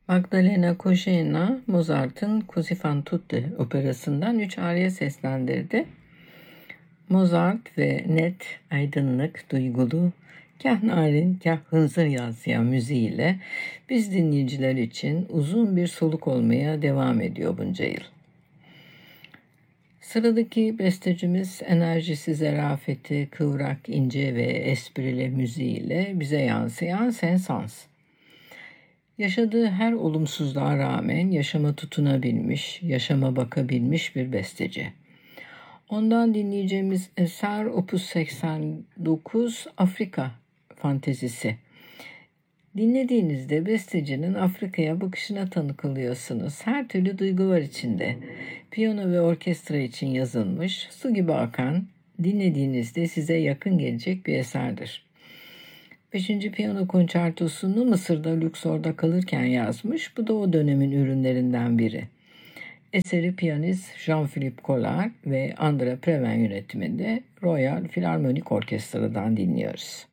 Magdalena Kožeina, Mozart'ın Così fan tutte operasından 3 arya seslendirdi. Mozart ve net, aydınlık, duygulu, kah narin, kah hınzır yansıyan müziğiyle biz dinleyiciler için uzun bir soluk olmaya devam ediyor bunca yıl. Sıradaki bestecimiz enerjisi, zarafeti, kıvrak, ince ve esprili müziğiyle bize yansıyan Saint-Saëns. Yaşadığı her olumsuzluğa rağmen yaşama tutunabilmiş, yaşama bakabilmiş bir besteci. Ondan dinleyeceğimiz eser Opus 89 Afrika Fantezisi. Dinlediğinizde bestecinin Afrika'ya bakışına tanık oluyorsunuz. Her türlü duygu var içinde. Piyano ve orkestra için yazılmış, su gibi akan, dinlediğinizde size yakın gelecek bir eserdir. 5. Piyano konçertosunu Mısır'da Luxor'da kalırken yazmış. Bu da o dönemin ürünlerinden biri. Eseri piyanist Jean-Philippe Collard ve André Previn yönetiminde Royal Philharmonic Orkestra'dan dinliyoruz.